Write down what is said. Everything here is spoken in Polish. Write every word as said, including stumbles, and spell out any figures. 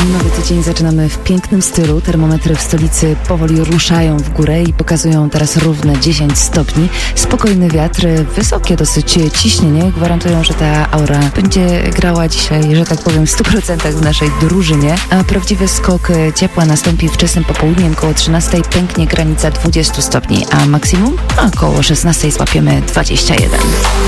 Nowy tydzień zaczynamy w pięknym stylu. Termometry w stolicy powoli ruszają w górę i pokazują teraz równe dziesięć stopni. Spokojny wiatr, wysokie dosyć ciśnienie gwarantują, że ta aura będzie grała dzisiaj, że tak powiem, w stu procentach w naszej drużynie. A prawdziwy skok ciepła nastąpi wczesnym popołudniem, koło trzynastej pęknie granica dwudziestu stopni, a maksimum około szesnastej złapiemy dwadzieścia jeden.